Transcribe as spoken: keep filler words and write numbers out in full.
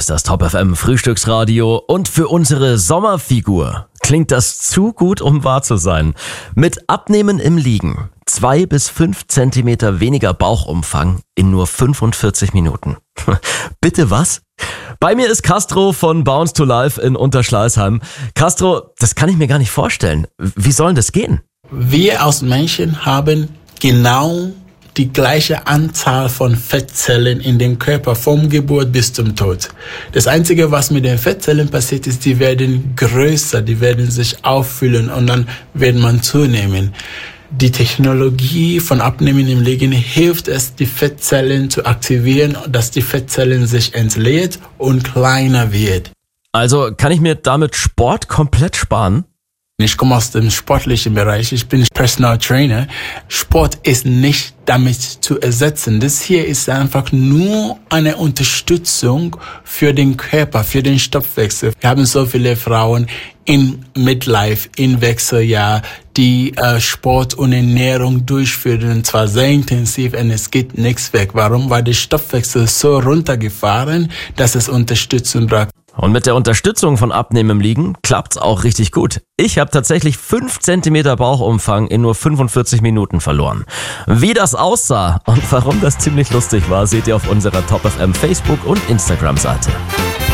ist das Top F M Frühstücksradio und für unsere Sommerfigur klingt das zu gut, um wahr zu sein. Mit Abnehmen im Liegen, zwei bis fünf Zentimeter weniger Bauchumfang in nur fünfundvierzig Minuten. Bitte was? Bei mir ist Castro von Bounce to Life in Unterschleißheim. Castro, das kann ich mir gar nicht vorstellen. Wie soll das gehen? Wir als Menschen haben genau die gleiche Anzahl von Fettzellen in dem Körper vom Geburt bis zum Tod. Das Einzige, was mit den Fettzellen passiert ist, die werden größer, die werden sich auffüllen und dann wird man zunehmen. Die Technologie von Abnehmen im Liegen hilft es, die Fettzellen zu aktivieren, dass die Fettzellen sich entleeren und kleiner wird. Also kann ich mir damit Sport komplett sparen? Ich komme aus dem sportlichen Bereich, ich bin Personal Trainer. Sport ist nicht damit zu ersetzen. Das hier ist einfach nur eine Unterstützung für den Körper, für den Stoffwechsel. Wir haben so viele Frauen in Midlife, in Wechseljahr, die äh, Sport und Ernährung durchführen, und zwar sehr intensiv, und es geht nichts weg. Warum? Weil der Stoffwechsel ist so runtergefahren, dass es Unterstützung braucht. Und mit der Unterstützung von Abnehmen im Liegen klappt's auch richtig gut. Ich habe tatsächlich fünf Zentimeter Bauchumfang in nur fünfundvierzig Minuten verloren. Wie das aussah und warum das ziemlich lustig war, seht ihr auf unserer Top F M Facebook- und Instagram-Seite.